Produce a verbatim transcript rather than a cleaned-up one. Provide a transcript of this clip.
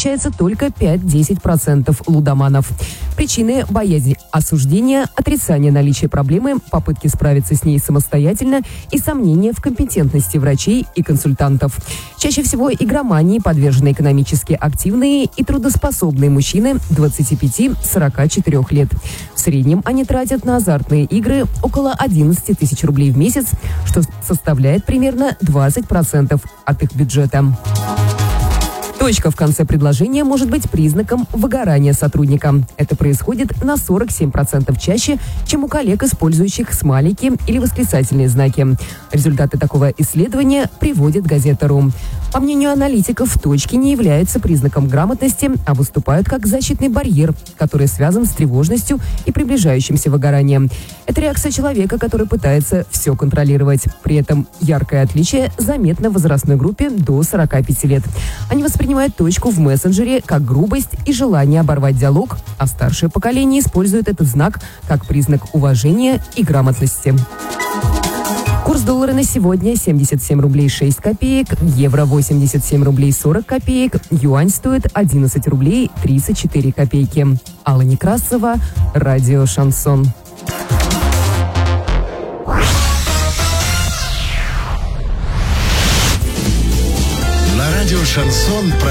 встречается только пять-десять процентов лудоманов. Причины – боязнь осуждения, отрицание наличия проблемы, попытки справиться с ней самостоятельно и сомнения в компетентности врачей и консультантов. Чаще всего игромании подвержены экономически активные и трудоспособные мужчины двадцати пяти - сорока четырёх лет. В среднем они тратят на азартные игры около одиннадцати тысяч рублей в месяц, что составляет примерно двадцать процентов от их бюджета. Точка в конце предложения может быть признаком выгорания сотрудника. Это происходит на сорок семь процентов чаще, чем у коллег, использующих смайлики или восклицательные знаки. Результаты такого исследования приводит газета .ру. По мнению аналитиков, точки не являются признаком грамотности, а выступают как защитный барьер, который связан с тревожностью и приближающимся выгоранием. Это реакция человека, который пытается все контролировать. При этом яркое отличие заметно в возрастной группе до сорока пяти лет. Они воспринимают точку в мессенджере как грубость и желание оборвать диалог, а старшее поколение использует этот знак как признак уважения и грамотности. Курс доллара на сегодня семьдесят семь рублей шесть копеек, евро восемьдесят семь рублей сорок копеек, юань стоит одиннадцать рублей тридцать четыре копейки. Алла Некрасова, радио «Шансон». На радио «Шансон»